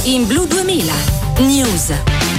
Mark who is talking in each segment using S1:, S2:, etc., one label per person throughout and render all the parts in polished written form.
S1: in Blu 2000 News.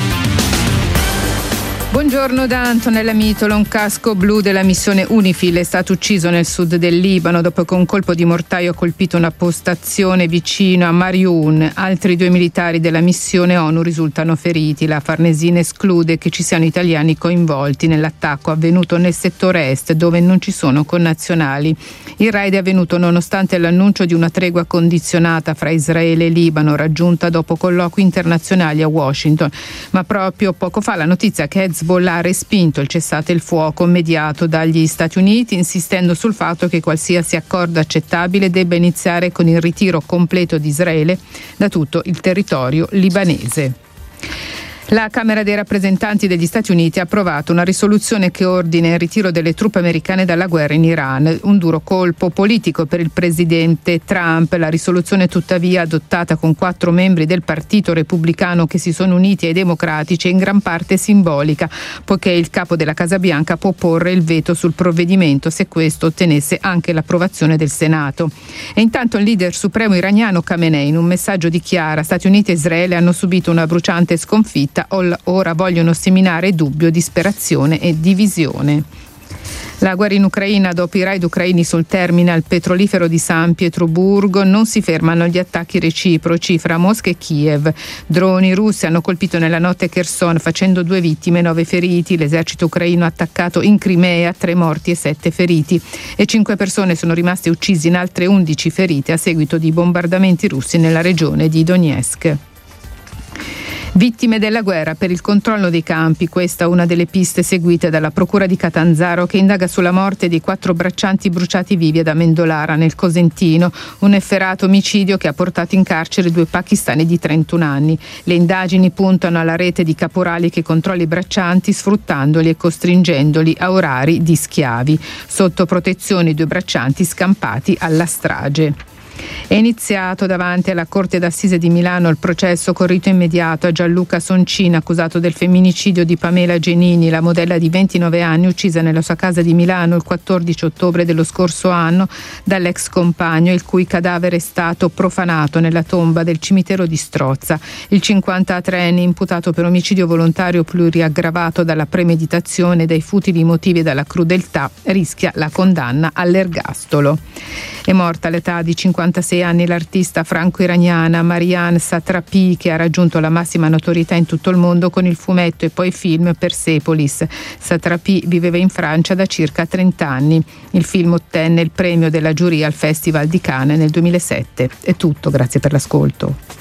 S2: Buongiorno da Antonella Mitola. Un casco blu della missione UNIFIL è stato ucciso nel sud del Libano dopo che un colpo di mortaio ha colpito una postazione vicino a Marioun. Altri 2 militari della missione ONU risultano feriti. La Farnesina esclude che ci siano italiani coinvolti nell'attacco avvenuto nel settore est, dove non ci sono connazionali. Il raid è avvenuto nonostante l'annuncio di una tregua condizionata fra Israele e Libano, raggiunta dopo colloqui internazionali a Washington. Ma proprio poco fa la notizia che Hezbollah ha respinto il cessate il fuoco mediato dagli Stati Uniti, insistendo sul fatto che qualsiasi accordo accettabile debba iniziare con il ritiro completo di Israele da tutto il territorio libanese. La Camera dei rappresentanti degli Stati Uniti ha approvato una risoluzione che ordina il ritiro delle truppe americane dalla guerra in Iran, un duro colpo politico per il presidente Trump. La risoluzione tuttavia, adottata con 4 membri del Partito Repubblicano che si sono uniti ai democratici, è in gran parte simbolica, poiché il capo della Casa Bianca può porre il veto sul provvedimento se questo ottenesse anche l'approvazione del Senato. E intanto il leader supremo iraniano Khamenei in un messaggio dichiara: Stati Uniti e Israele hanno subito una bruciante sconfitta, ora vogliono seminare dubbio, disperazione e divisione. La guerra in Ucraina, dopo i raid ucraini sul terminal petrolifero di San Pietroburgo, non si fermano gli attacchi reciproci fra Mosca e Kiev. Droni russi hanno colpito nella notte Kherson, facendo 2 vittime e 9 feriti. L'esercito ucraino ha attaccato in Crimea, 3 morti e 7 feriti. E 5 persone sono rimaste uccise in altre 11 ferite a seguito di bombardamenti russi nella regione di Donetsk. Vittime della guerra per il controllo dei campi, questa è una delle piste seguite dalla Procura di Catanzaro, che indaga sulla morte di 4 braccianti bruciati vivi ad Amendolara, nel Cosentino, un efferato omicidio che ha portato in carcere 2 pakistani di 31 anni. Le indagini puntano alla rete di caporali che controlla i braccianti, sfruttandoli e costringendoli a orari di schiavi. Sotto protezione i 2 braccianti scampati alla strage. È iniziato davanti alla Corte d'Assise di Milano il processo con rito immediato a Gianluca Soncini, accusato del femminicidio di Pamela Genini, la modella di 29 anni uccisa nella sua casa di Milano il 14 ottobre dello scorso anno dall'ex compagno, il cui cadavere è stato profanato nella tomba del cimitero di Strozza. Il 53enne, imputato per omicidio volontario pluriaggravato dalla premeditazione, dai futili motivi e dalla crudeltà, rischia la condanna all'ergastolo. È morta all'età di 56 anni l'artista franco-iraniana Marianne Satrapi, che ha raggiunto la massima notorietà in tutto il mondo con il fumetto e poi film Persepolis. Satrapi viveva in Francia da circa 30 anni. Il film ottenne il premio della giuria al Festival di Cannes nel 2007. È tutto, grazie per l'ascolto.